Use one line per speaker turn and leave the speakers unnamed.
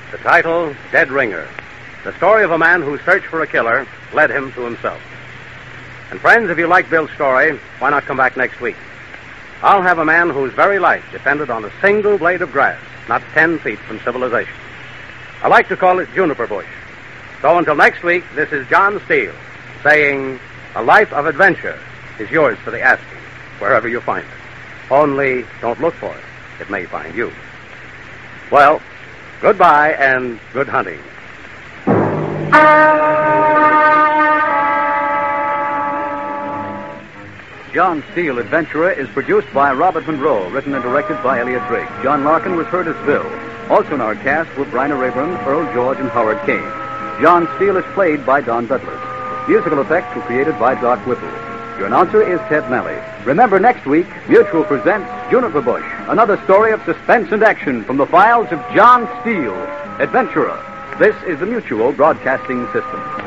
The title, Dead Ringer. The story of a man whose search for a killer led him to himself. And friends, if you like Bill's story, why not come back next week? I'll have a man whose very life depended on a single blade of grass, not 10 feet from civilization. I like to call it Juniper Bush. So until next week, this is John Steele saying, a life of adventure is yours for the asking, wherever you find it. Only don't look for it. It may find you. Well, goodbye and good hunting.
John Steele, Adventurer, is produced by Robert Monroe, written and directed by Elliot Drake. John Larkin was heard as Bill. Also in our cast were Bryna Rayburn, Earl George, and Howard Kane. John Steele is played by Don Douglas. Musical effects were created by Doc Whipple. Your announcer is Ted Nally. Remember, next week, Mutual presents Juniper Bush, another story of suspense and action from the files of John Steele, Adventurer. This is the Mutual Broadcasting System.